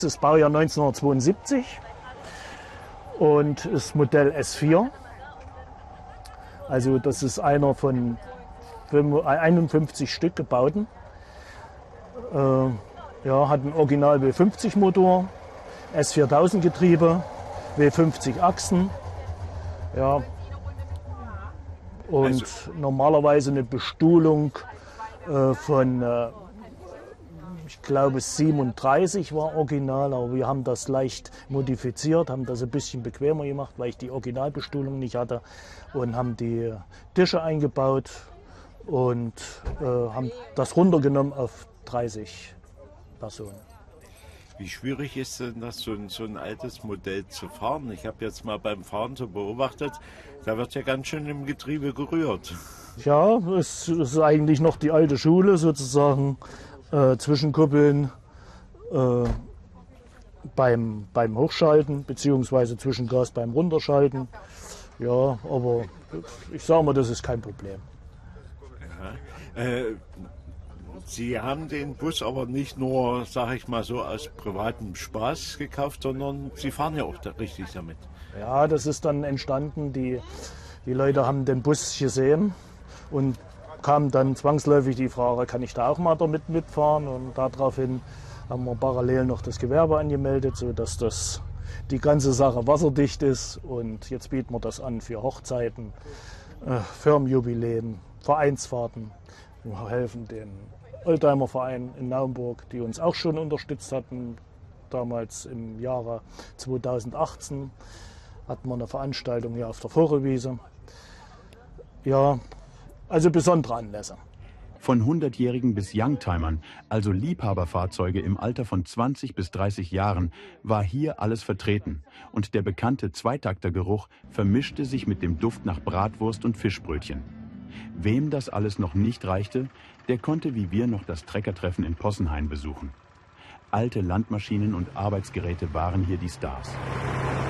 Das ist Baujahr 1972 und ist Modell S4. Also das ist einer von 51 Stück gebauten. Ja, hat einen Original W50 Motor, S4000 Getriebe, W50 Achsen. Ja. Und normalerweise eine Bestuhlung von, ich glaube 37 war original, aber wir haben das leicht modifiziert, haben das ein bisschen bequemer gemacht, weil ich die Originalbestuhlung nicht hatte, und haben die Tische eingebaut und haben das runtergenommen auf 30 Personen. Wie schwierig ist denn das, so ein altes Modell zu fahren? Ich habe jetzt mal beim Fahren so beobachtet, da wird ja ganz schön im Getriebe gerührt. Ja, es ist eigentlich noch die alte Schule sozusagen, Zwischenkuppeln beim Hochschalten bzw. Zwischengas beim Runterschalten. Ja, aber ich sage mal, das ist kein Problem. Ja. Sie haben den Bus aber nicht nur, sage ich mal so, aus privatem Spaß gekauft, sondern Sie fahren ja auch richtig damit. Ja, das ist dann entstanden. Die Leute haben den Bus gesehen und kam dann zwangsläufig die Frage, kann ich da auch mal damit mitfahren? Und daraufhin haben wir parallel noch das Gewerbe angemeldet, sodass die ganze Sache wasserdicht ist. Und jetzt bieten wir das an für Hochzeiten, Firmenjubiläen, Vereinsfahrten. Wir helfen den Oldtimerverein in Naumburg, die uns auch schon unterstützt hatten. Damals im Jahre 2018 hatten wir eine Veranstaltung hier auf der Vogelwiese. Ja, also besondere Anlässe. Von 100-Jährigen bis Youngtimern, also Liebhaberfahrzeuge im Alter von 20 bis 30 Jahren, war hier alles vertreten. Und der bekannte Zweitaktergeruch vermischte sich mit dem Duft nach Bratwurst und Fischbrötchen. Wem das alles noch nicht reichte, der konnte wie wir noch das Treckertreffen in Possenhain besuchen. Alte Landmaschinen und Arbeitsgeräte waren hier die Stars.